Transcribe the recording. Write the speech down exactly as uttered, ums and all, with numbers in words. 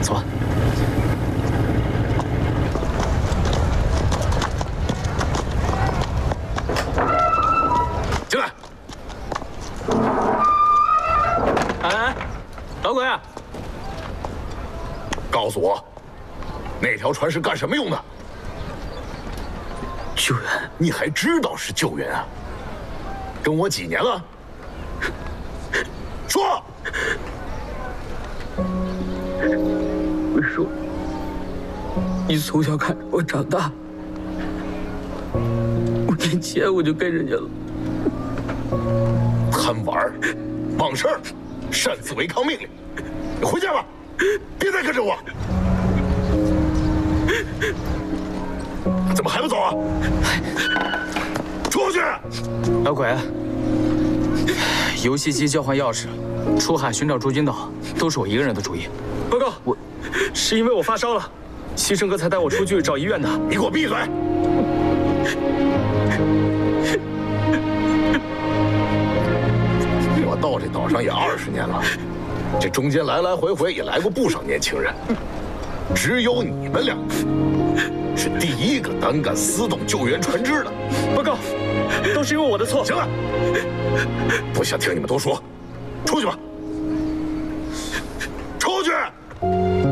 走吧。 进来。 哎，老鬼， 告诉我，那条船是干什么用的？ 救援。 你还知道是救援啊？跟我几年了？说。 我说，你从小看着我长大，五年前我就跟人家了。 贪玩儿，忘事儿，擅自违抗命令，你回家吧，别再跟着我。怎么还不走啊？出去！ 老鬼，游戏机交换钥匙，出海寻找朱君岛，都是我一个人的主意。 报告， 我是因为我发烧了，西生哥才带我出去找医院的。 你给我闭嘴！我到这岛上也二十年了，这中间来来回回也来过不少年轻人，只有你们两个是第一个胆敢私动救援船只的。 报告，都是因为我的错。 行了，不想听你们多说，出去吧。